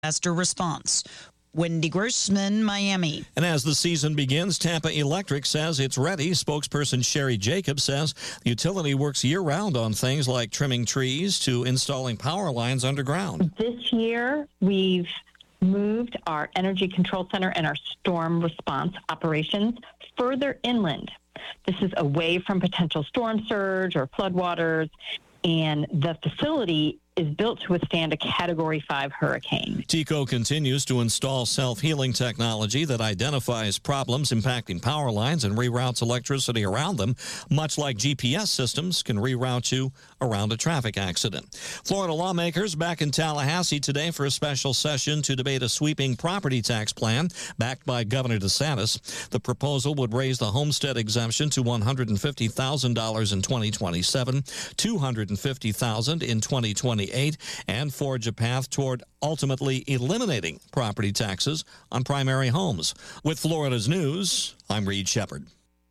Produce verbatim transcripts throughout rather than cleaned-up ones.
disaster response. Wendy Grossman, Miami. And as the season begins, Tampa Electric says it's ready. Spokesperson Sherry Jacobs says the utility works year-round on things like trimming trees to installing power lines underground. This year, we've moved our energy control center and our storm response operations further inland. This is away from potential storm surge or floodwaters, and the facility is built to withstand a Category five hurricane. TECO continues to install self-healing technology that identifies problems impacting power lines and reroutes electricity around them, much like G P S systems can reroute you around a traffic accident. Florida lawmakers back in Tallahassee today for a special session to debate a sweeping property tax plan backed by Governor DeSantis. The proposal would raise the homestead exemption to one hundred fifty thousand dollars in twenty twenty-seven, two hundred fifty thousand dollars in twenty twenty-eight, and forge a path toward ultimately eliminating property taxes on primary homes. With Florida's news, I'm Reed Shepard.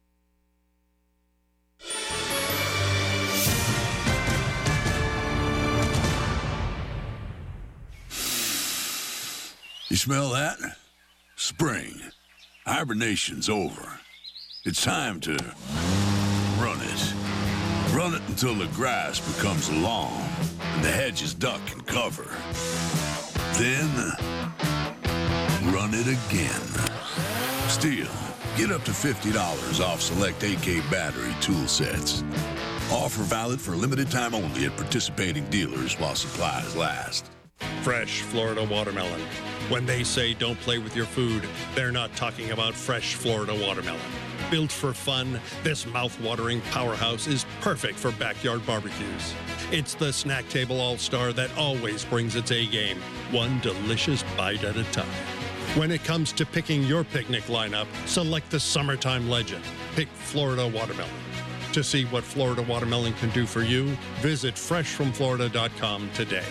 You smell that? Spring. Hibernation's over. It's time to run it. Run it until the grass becomes long and the hedges duck and cover. Then, run it again. Still, get up to fifty dollars off select A K battery tool sets. Offer valid for a limited time only at participating dealers while supplies last. Fresh Florida watermelon. When they say don't play with your food, they're not talking about fresh Florida watermelon. Built for fun, this mouth-watering powerhouse is perfect for backyard barbecues. It's the snack table all-star that always brings its A-game, one delicious bite at a time. When it comes to picking your picnic lineup, select the summertime legend. Pick Florida watermelon. To see what Florida watermelon can do for you, visit fresh from florida dot com today.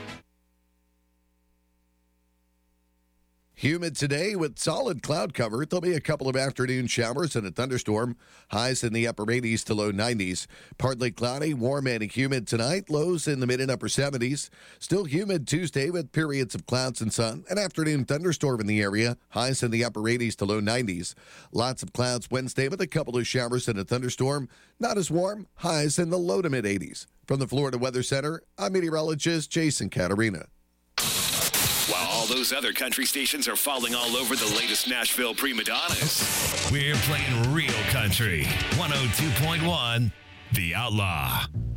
Humid today with solid cloud cover. There'll be a couple of afternoon showers and a thunderstorm. Highs in the upper eighties to low nineties. Partly cloudy, warm and humid tonight. Lows in the mid and upper seventies. Still humid Tuesday with periods of clouds and sun. An afternoon thunderstorm in the area. Highs in the upper eighties to low nineties. Lots of clouds Wednesday with a couple of showers and a thunderstorm. Not as warm. Highs in the low to mid eighties. From the Florida Weather Center, I'm meteorologist Jason Catarina. While all those other country stations are falling all over the latest Nashville prima donnas, we're playing real country. one oh two point one, The Outlaw.